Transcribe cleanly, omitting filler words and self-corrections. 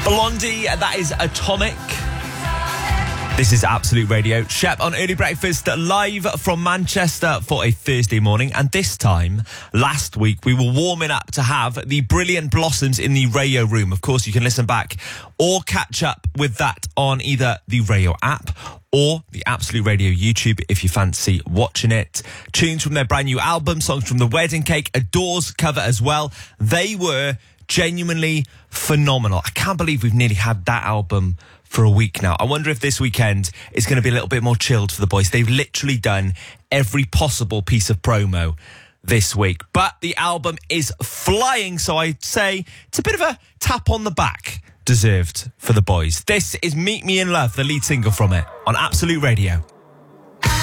Blondie, that is Atomic. This is Absolute Radio. Shep on Early Breakfast, live from Manchester for a Thursday morning. And this time, last week, we were warming up to have the Brilliant Blossoms in the Rayo Room. Of course, you can listen back or catch up with that on either the Rayo app or the Absolute Radio YouTube if you fancy watching it. Tunes from their brand new album, songs from The Wedding Cake, a Doors cover as well. They were genuinely phenomenal. I can't believe we've nearly had that album for a week now. I wonder if this weekend is going to be a little bit more chilled for the boys. They've literally done every possible piece of promo this week. But the album is flying, so I'd say it's a bit of a tap on the back deserved for the boys. This is Meet Me in Love, the lead single from it, on Absolute Radio.